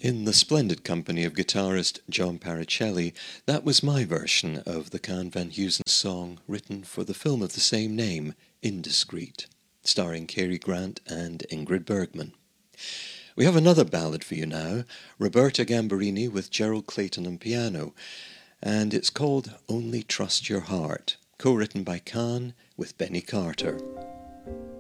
In the splendid company of guitarist John Paricelli, that was my version of the Can Van Heusen song written for the film of the same name, Indiscreet, starring Cary Grant and Ingrid Bergman. We have another ballad for you now, Roberta Gambarini with Gerald Clayton on piano, and it's called Only Trust Your Heart, co-written by Can with Benny Carter.